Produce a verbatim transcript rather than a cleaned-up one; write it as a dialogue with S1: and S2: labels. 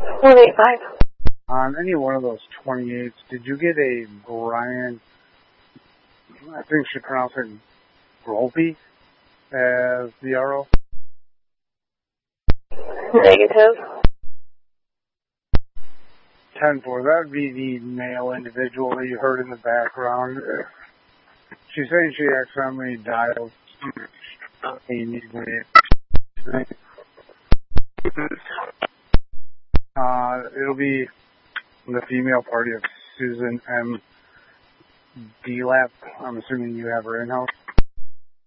S1: one eight five.
S2: On any one of those twenty-eights, did you get a Brian, I think she pronounced it Gropey, as the R O?
S1: Negative.
S2: ten four, that would be the male individual that you heard in the background. She's saying she accidentally dialed. Uh, it'll be the female party of Susan M. D-Lap. I'm assuming you have her in-house.